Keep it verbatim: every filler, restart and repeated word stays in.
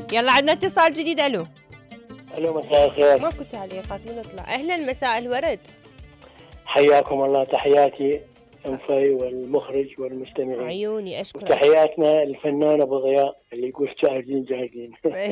يلا عندنا اتصال جديد. الو الو مساء الخير. ماكو تعليقات ونطلع. اهلا مساء الورد. حياكم الله، تحياتي ام في والمخرج والمستمعين. عيوني اشكرك. وتحياتنا الفنان ابو ضياء اللي يقول جاهزين جاهزين.